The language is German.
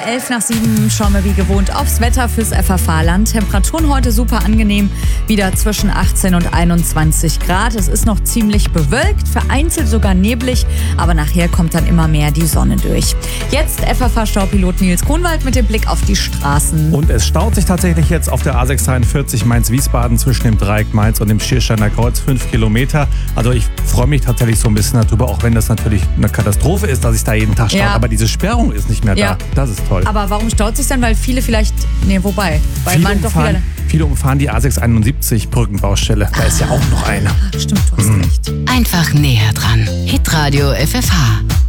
11:11 schauen wir wie gewohnt aufs Wetter fürs FFH-Land. Temperaturen heute super angenehm, wieder zwischen 18 und 21 Grad. Es ist noch ziemlich bewölkt, vereinzelt sogar neblig, aber nachher kommt dann immer mehr die Sonne durch. Jetzt FFH-Staupilot Nils Grunwald mit dem Blick auf die Straßen. Und es staut sich tatsächlich jetzt auf der A643 Mainz-Wiesbaden zwischen dem Dreieck Mainz und dem Schiersteiner Kreuz 5 Kilometer. Also ich freue mich tatsächlich so ein bisschen darüber, auch wenn das natürlich eine Katastrophe ist, dass ich da jeden Tag staut. Ja. Aber diese Sperrung ist nicht mehr da. Das ist toll. Aber warum staut sich dann? Weil viele vielleicht... Nee, wobei. Weil Viele umfahren die A671 Brückenbaustelle. Da ist ja auch noch eine. Stimmt, du hast recht. Einfach näher dran. Hitradio FFH.